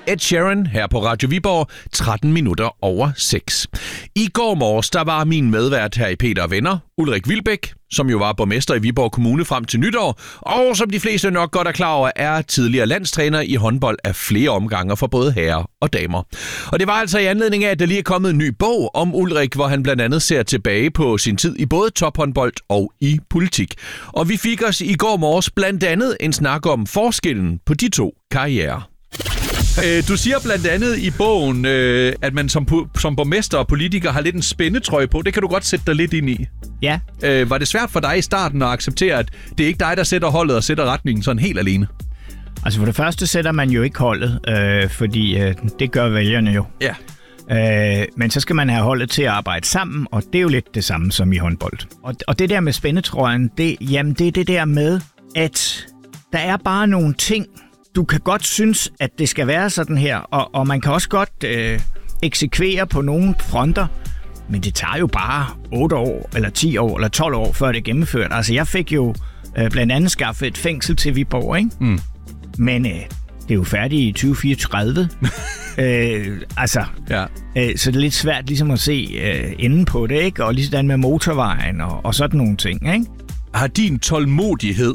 Ed Sheeran her på Radio Viborg, 13 minutter over 6. I går morges, der var min medvært her i Peter og Venner, Ulrik Wilbek, som jo var borgmester i Viborg Kommune frem til nytår, og som de fleste nok godt er klar over, er tidligere landstræner i håndbold af flere omgange for både herrer og damer. Og det var altså i anledning af, at der lige er kommet en ny bog om Ulrik, hvor han blandt andet ser tilbage på sin tid i både tophåndbold og i politik. Og vi fik os i går morges blandt andet en snak om forskellen på de to karrierer. Du siger blandt andet i bogen, at man som borgmester og politiker har lidt en spændetrøje på. Det kan du godt sætte dig lidt ind i. Ja. Var det svært for dig i starten at acceptere, at det er ikke dig, der sætter holdet og sætter retningen sådan helt alene? Altså for det første sætter man jo ikke holdet, fordi det gør vælgerne jo. Ja. Men så skal man have holdet til at arbejde sammen, og det er jo lidt det samme som i håndbold. Og det der med spændetrøjen, det er det der med, at der er bare nogle ting. Du kan godt synes, at det skal være sådan her, og man kan også godt eksekvere på nogle fronter, men det tager jo bare 8 år, eller 10 år, eller 12 år, før det er gennemført. Altså, jeg fik jo blandt andet skaffet et fængsel til Viborg, ikke? Mm. Men det er jo færdigt i 2034. Så det er lidt svært ligesom at se enden på det, ikke? Og ligesom med motorvejen og sådan nogle ting, ikke? Har din tålmodighed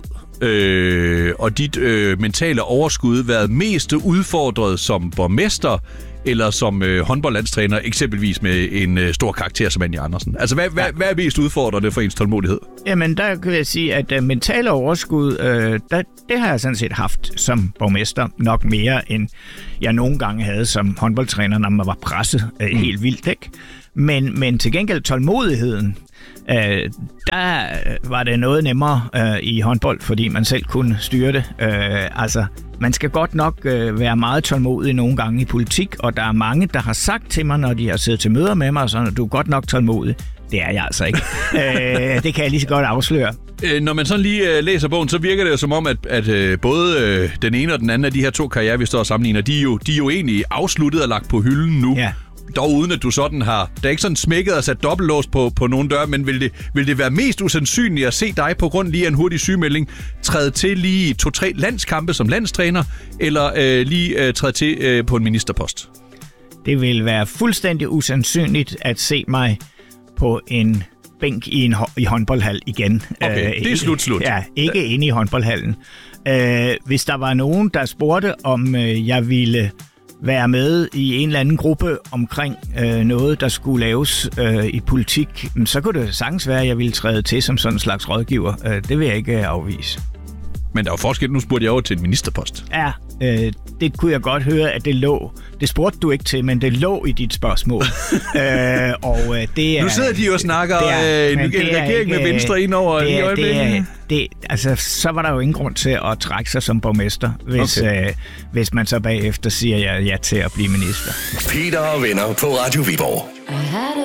og dit mentale overskud været mest udfordret som borgmester eller som håndboldlandstræner, eksempelvis med en stor karakter som Anja Andersen? Altså, hvad er mest udfordrende for ens tålmodighed? Jamen, der kan jeg sige, at mentale overskud, det har jeg sådan set haft som borgmester nok mere, end jeg nogle gange havde som håndboldtræner, når man var presset helt vildt, ikke? Men til gengæld tålmodigheden, der var det noget nemmere i håndbold, fordi man selv kunne styre det. Man skal godt nok være meget tålmodig nogle gange i politik, og der er mange, der har sagt til mig, når de har siddet til møder med mig, sådan, at du er godt nok tålmodig. Det er jeg altså ikke. Det kan jeg lige så godt afsløre. Når man sådan lige læser bogen, så virker det jo som om, at både den ene og den anden af de her to karrierer, vi står og sammenligner, de er jo egentlig afsluttet og lagt på hylden nu. Ja. Dog uden at du sådan har... Der er ikke sådan smækket og sat dobbeltlås på nogle døre, men vil det være mest usandsynligt at se dig på grund lige af en hurtig sygemelding træde til lige 2-3 landskampe som landstræner, eller lige træde til på en ministerpost? Det vil være fuldstændig usandsynligt at se mig på en bænk i håndboldhal igen. Okay, det er slut. Ja, ikke inde i håndboldhallen. Hvis der var nogen, der spurgte, om jeg ville være med i en eller anden gruppe omkring noget, der skulle laves i politik, så kunne det sagtens være, at jeg ville træde til som sådan en slags rådgiver. Det vil jeg ikke afvise. Men der er jo forskel. Nu spurgte jeg over til en ministerpost. Ja, det kunne jeg godt høre, at det lå. Det spurgte du ikke til, men det lå i dit spørgsmål. Det er, nu sidder de jo og snakker en regering med Venstre ind over i øjeblikket. Så var der jo ingen grund til at trække sig som borgmester, hvis man så bagefter siger ja til at blive minister. Peter og Venner på Radio Viborg.